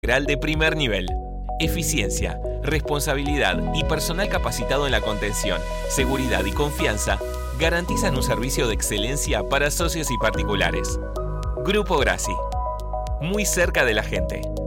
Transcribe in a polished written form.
integral de primer nivel. Eficiencia, responsabilidad y personal capacitado en la contención, seguridad y confianza garantizan un servicio de excelencia para socios y particulares. Grupo Grassi. Muy cerca de la gente.